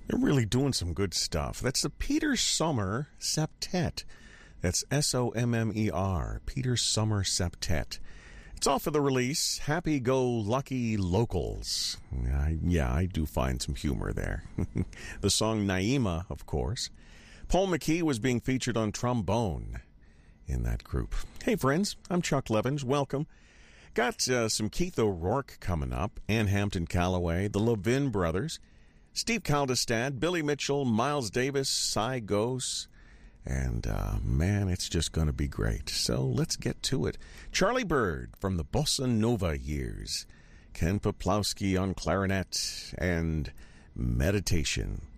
They're really doing some good stuff. That's the Peter Sommer Septet. That's Sommer, Peter Sommer Septet. It's off of the release, Happy Go Lucky Locals. I do find some humor there. The song Naima, of course. Paul McKee was being featured on trombone in that group. Hey friends, I'm Chuck Levins. Welcome. Got some Keith O'Rourke coming up, Ann Hampton Calloway, the Levin Brothers, Steve Kaldestad, Billy Mitchell, Miles Davis, Cy Gose, and man, it's just going to be great. So let's get to it. Charlie Bird from the Bossa Nova years, Ken Poplawski on clarinet, and Meditation.